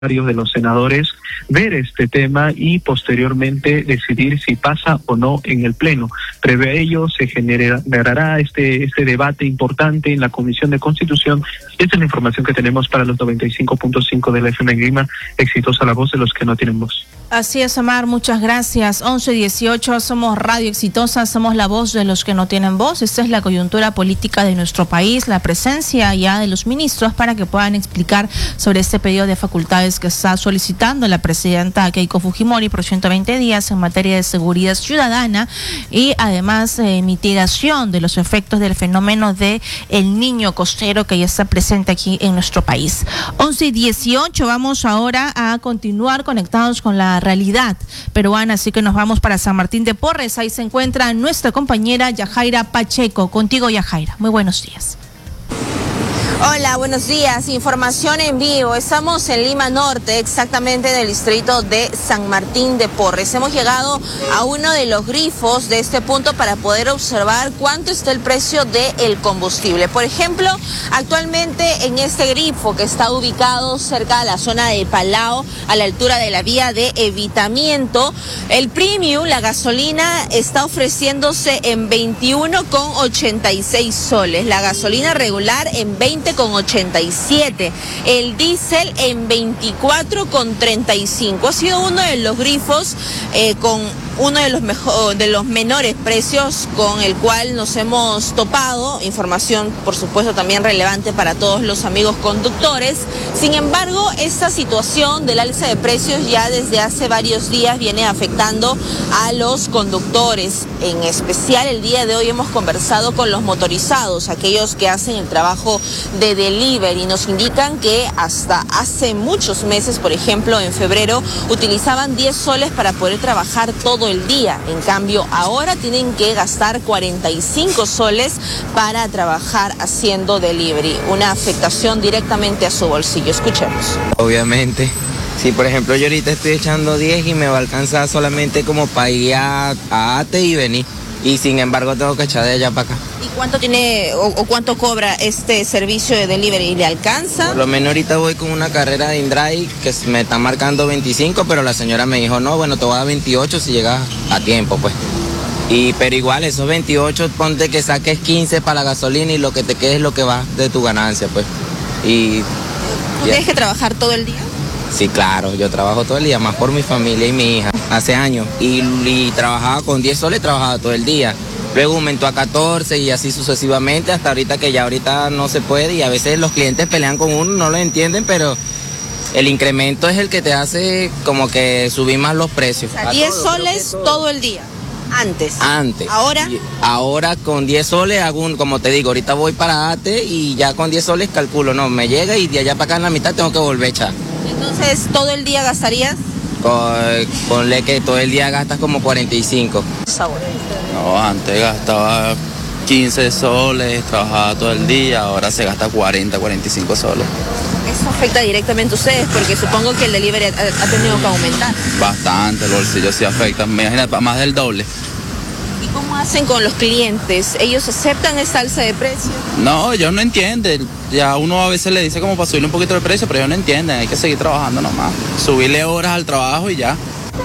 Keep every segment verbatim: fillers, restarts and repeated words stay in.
de los senadores ver este tema y posteriormente decidir si pasa o no en el Pleno. Previo a ello se generará este este debate importante en la Comisión de Constitución. Esta es la información que tenemos para los noventa y cinco punto cinco de la F M en Lima. Exitosa la voz de los que no tienen voz. Así es, Omar, muchas gracias. once dieciocho, somos Radio Exitosa, somos la voz de los que no tienen voz. Esta es la coyuntura política de nuestro país, la presencia ya de los ministros para que puedan explicar sobre este pedido de facultades que está solicitando la presidenta Keiko Fujimori por ciento veinte días en materia de seguridad ciudadana y además eh, mitigación de los efectos del fenómeno de el niño costero que ya está presente aquí en nuestro país. once dieciocho, vamos ahora a continuar conectados con la realidad peruana, así que nos vamos para San Martín de Porres. Ahí se encuentra nuestra compañera Yajaira Pacheco. Contigo, Yajaira, muy buenos días. Hola, buenos días. Información en vivo. Estamos en Lima Norte, exactamente del distrito de San Martín de Porres. Hemos llegado a uno de los grifos de este punto para poder observar cuánto está el precio del combustible. Por ejemplo, actualmente en este grifo que está ubicado cerca de la zona de Palao, a la altura de la vía de evitamiento, el premium, la gasolina, está ofreciéndose en veintiuno con ochenta y seis soles. La gasolina regular en veinte con ochenta y siete, el diésel en veinticuatro con treinta y cinco. Ha sido uno de los grifos eh, con uno de los mejor, de los menores precios con el cual nos hemos topado. Información, por supuesto, también relevante para todos los amigos conductores. Sin embargo, esta situación del alza de precios ya desde hace varios días viene afectando a los conductores. En especial el día de hoy hemos conversado con los motorizados, aquellos que hacen el trabajo de delivery. Nos indican que hasta hace muchos meses, por ejemplo en febrero, utilizaban diez soles para poder trabajar todo el día. En cambio, ahora tienen que gastar cuarenta y cinco soles para trabajar haciendo delivery. Una afectación directamente a su bolsillo. Escuchemos. Obviamente, si por ejemplo yo ahorita estoy echando diez y me va a alcanzar solamente como para ir a, a Ate y venir. Y sin embargo tengo que echar de allá para acá. ¿Y cuánto tiene o, o cuánto cobra este servicio de delivery? ¿Le alcanza? Por lo menos ahorita voy con una carrera de InDrive que me está marcando veinticinco, pero la señora me dijo, no, bueno, te voy a dar veintiocho si llegas a tiempo, pues. Y pero igual, esos veintiocho, ponte que saques quince para la gasolina y lo que te quede es lo que va de tu ganancia, pues. Y ¿tú tienes que trabajar todo el día? Sí, claro, yo trabajo todo el día, más por mi familia y mi hija, hace años. Y, y trabajaba con diez soles, trabajaba todo el día. Luego aumentó a catorce y así sucesivamente hasta ahorita que ya ahorita no se puede y a veces los clientes pelean con uno, no lo entienden, pero el incremento es el que te hace como que subir más los precios. O sea, diez soles todo el día. Antes. Antes. ¿Ahora? Ahora con diez soles hago un, como te digo, ahorita voy para Ate y ya con diez soles calculo, no, me llega y de allá para acá en la mitad tengo que volver a echar. Entonces, ¿todo el día gastarías? Con, ponle que todo el día gastas como cuarenta y cinco. No, antes gastaba quince soles, trabajaba todo el día, ahora se gasta cuarenta, cuarenta y cinco soles. Eso afecta directamente a ustedes porque supongo que el delivery ha, ha tenido que aumentar. Bastante, el bolsillo sí afecta, imagínate, más del doble. ¿Y cómo hacen con los clientes? ¿Ellos aceptan esta alza de precio? No, ellos no entienden. Ya uno a veces le dice como para subirle un poquito el precio, pero ellos no entienden. Hay que seguir trabajando nomás. Subirle horas al trabajo y ya.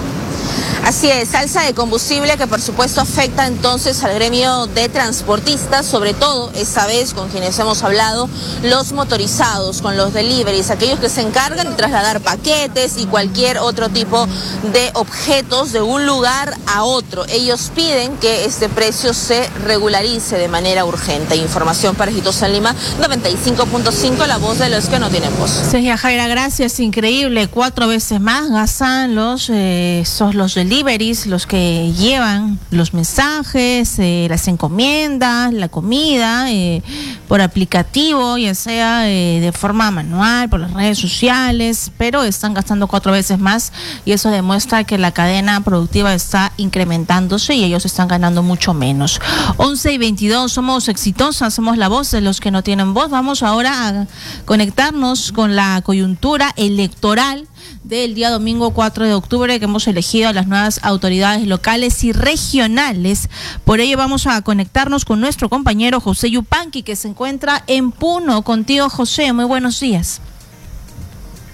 Así es, alza de combustible que por supuesto afecta entonces al gremio de transportistas, sobre todo esta vez con quienes hemos hablado, los motorizados, con los deliveries, aquellos que se encargan de trasladar paquetes y cualquier otro tipo de objetos de un lugar a otro. Ellos piden que este precio se regularice de manera urgente. Información para Exitosa en Lima, noventa y cinco punto cinco, la voz de los que no tienen voz. Sí, Jaira, gracias, increíble, cuatro veces más gastan los, eh, son los deliveries, los que llevan los mensajes, eh, las encomiendas, la comida, eh, por aplicativo, ya sea eh, de forma manual, por las redes sociales, pero están gastando cuatro veces más y eso demuestra que la cadena productiva está incrementándose y ellos están ganando mucho menos. once y veintidós, somos Exitosas, somos la voz de los que no tienen voz. Vamos ahora a conectarnos con la coyuntura electoral del día domingo cuatro de octubre, que hemos elegido a las nuevas autoridades locales y regionales. Por ello vamos a conectarnos con nuestro compañero José Yupanqui, que se encuentra en Puno. Contigo, José, muy buenos días.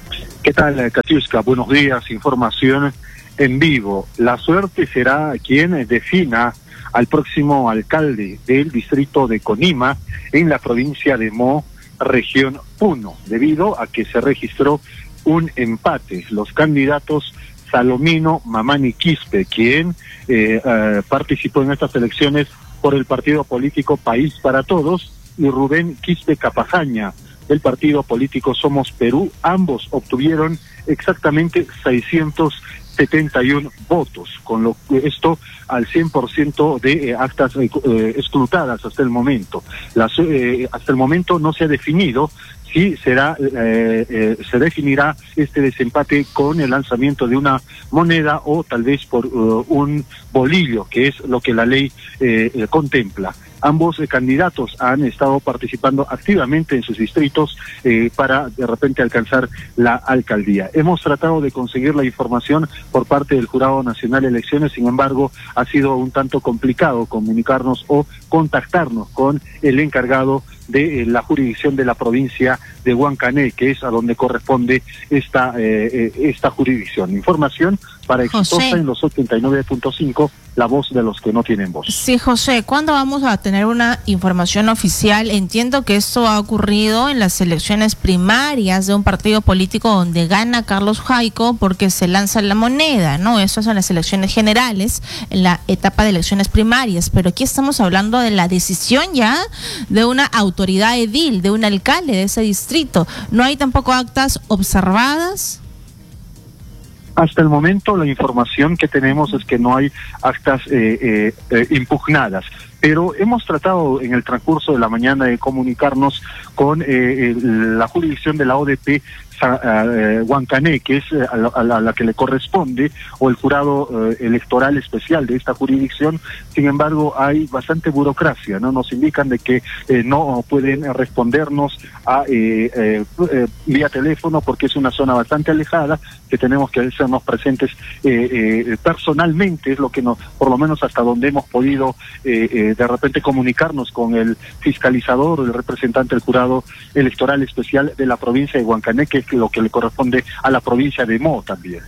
¿Qué tal, Katiuska? Buenos días, información en vivo. La suerte será quien defina al próximo alcalde del distrito de Conima en la provincia de Mo, región Puno, debido a que se registró un empate. Los candidatos Salomino Mamani Quispe, quien eh, eh, participó en estas elecciones por el partido político País para Todos, y Rubén Quispe Capajaña, del partido político Somos Perú, ambos obtuvieron exactamente seiscientos setenta y uno votos, con lo esto al cien por ciento de eh, actas eh, escrutadas hasta el momento. Las, eh, hasta el momento no se ha definido si será eh, eh, se definirá este desempate con el lanzamiento de una moneda o tal vez por uh, un bolillo, que es lo que la ley eh, eh, contempla. Ambos eh, candidatos han estado participando activamente en sus distritos eh, para de repente alcanzar la alcaldía. Hemos tratado de conseguir la información por parte del Jurado Nacional de Elecciones, sin embargo, ha sido un tanto complicado comunicarnos o contactarnos con el encargado de eh, la jurisdicción de la provincia de Huancané, que es a donde corresponde esta eh, eh, esta jurisdicción. Información para Exitosa José. En los ochenta y nueve punto cinco, la voz de los que no tienen voz. Sí, José, ¿cuándo vamos a tener una información oficial? Entiendo que esto ha ocurrido en las elecciones primarias de un partido político donde gana Carlos Jaico porque se lanza la moneda, ¿no? Eso son las elecciones generales, en la etapa de elecciones primarias, pero aquí estamos hablando de la decisión ya de una autoridad edil, de un alcalde de ese distrito. ¿No hay tampoco actas observadas? Hasta el momento la información que tenemos es que no hay actas eh, eh, eh, impugnadas, pero hemos tratado en el transcurso de la mañana de comunicarnos con eh, eh, la jurisdicción de la O D P eh, Huancané, que es eh, a, la, a la que le corresponde, o el jurado eh, electoral especial de esta jurisdicción. Sin embargo, hay bastante burocracia, ¿no? Nos indican de que eh, no pueden respondernos a eh, eh, eh, vía teléfono porque es una zona bastante alejada, que tenemos que hacernos presentes eh, eh, personalmente, es lo que nos, por lo menos hasta donde hemos podido eh, eh, de repente comunicarnos con el fiscalizador o el representante del jurado electoral especial de la provincia de Huancané, que es lo que le corresponde a la provincia de Mo también.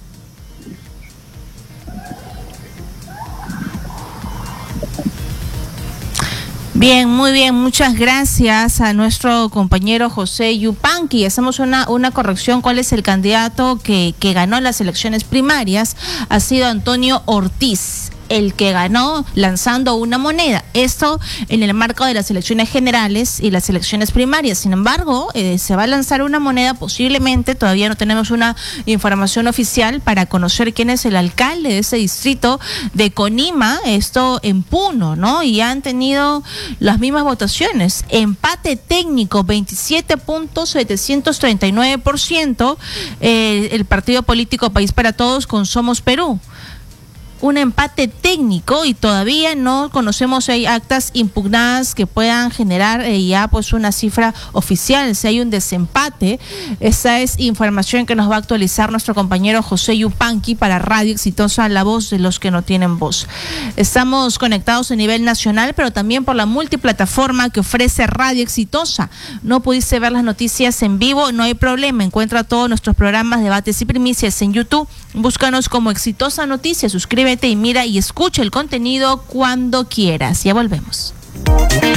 Bien, muy bien, muchas gracias a nuestro compañero José Yupanqui. Hacemos una, una corrección. ¿Cuál es el candidato que, que ganó las elecciones primarias? Ha sido Antonio Ortiz, el que ganó lanzando una moneda. Esto en el marco de las elecciones generales y las elecciones primarias. Sin embargo, eh, se va a lanzar una moneda posiblemente, todavía no tenemos una información oficial para conocer quién es el alcalde de ese distrito de Conima, esto en Puno, ¿no? Y han tenido las mismas votaciones. Empate técnico, veintisiete punto setecientos treinta y nueve por ciento, eh, el partido político País para Todos con Somos Perú. Un empate técnico y todavía no conocemos si hay actas impugnadas que puedan generar eh, ya pues una cifra oficial, si hay un desempate. Esa es información que nos va a actualizar nuestro compañero José Yupanqui para Radio Exitosa, la voz de los que no tienen voz. Estamos conectados a nivel nacional, pero también por la multiplataforma que ofrece Radio Exitosa. No pudiste ver las noticias en vivo, no hay problema, encuentra todos nuestros programas, debates y primicias en YouTube. Búscanos como Exitosa Noticias, suscríbete y mira y escucha el contenido cuando quieras. Ya volvemos.